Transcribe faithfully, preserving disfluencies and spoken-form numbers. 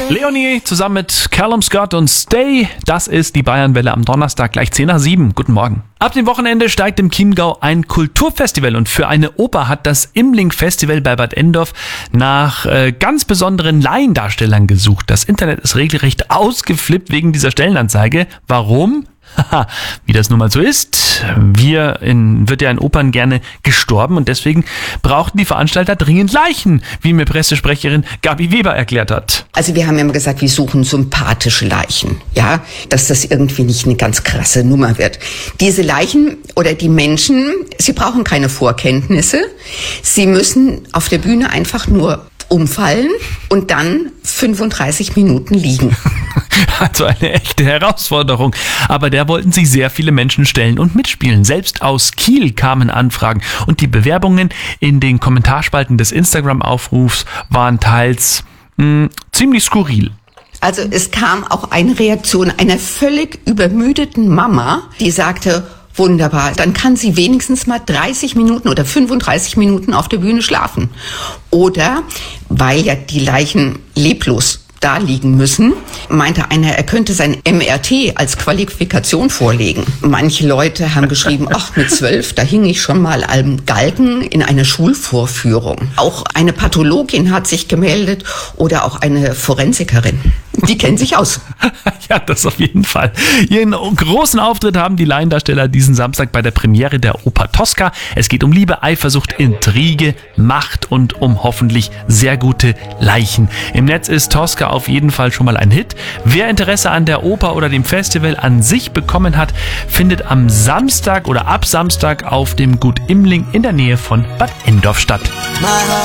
Leonie zusammen mit Callum Scott und Stay. Das ist die Bayernwelle am Donnerstag gleich zehn nach sieben. Guten Morgen. Ab dem Wochenende steigt im Chiemgau ein Kulturfestival und für eine Oper hat das Imling Festival bei Bad Endorf nach äh, ganz besonderen Laiendarstellern gesucht. Das Internet ist regelrecht ausgeflippt wegen dieser Stellenanzeige. Warum? Haha, wie das nun mal so ist. Wir in, wird ja in Opern gerne gestorben und deswegen brauchten die Veranstalter dringend Leichen, wie mir Pressesprecherin Gabi Weber erklärt hat. Also wir haben immer gesagt, wir suchen sympathische Leichen, ja, dass das irgendwie nicht eine ganz krasse Nummer wird. Diese Leichen oder die Menschen, sie brauchen keine Vorkenntnisse, sie müssen auf der Bühne einfach nur umfallen und dann fünfunddreißig Minuten liegen. Also eine echte Herausforderung. Aber der wollten sich sehr viele Menschen stellen und mitspielen. Selbst aus Kiel kamen Anfragen. Und die Bewerbungen in den Kommentarspalten des Instagram-Aufrufs waren teils mh, ziemlich skurril. Also es kam auch eine Reaktion einer völlig übermüdeten Mama, die sagte, wunderbar, dann kann sie wenigstens mal dreißig Minuten oder fünfunddreißig Minuten auf der Bühne schlafen. Oder, weil ja die Leichen leblos da liegen müssen, meinte einer, er könnte sein M R T als Qualifikation vorlegen. Manche Leute haben geschrieben, ach, mit zwölf, da hing ich schon mal am Galgen in einer Schulvorführung. Auch eine Pathologin hat sich gemeldet oder auch eine Forensikerin. Die kennen sich aus. Ja, das auf jeden Fall. Ihren großen Auftritt haben die Laiendarsteller diesen Samstag bei der Premiere der Oper Tosca. Es geht um Liebe, Eifersucht, Intrige, Macht und um hoffentlich sehr gute Leichen. Im Netz ist Tosca auf jeden Fall schon mal ein Hit. Wer Interesse an der Oper oder dem Festival an sich bekommen hat, findet am Samstag oder ab Samstag auf dem Gut Imling in der Nähe von Bad Endorf statt.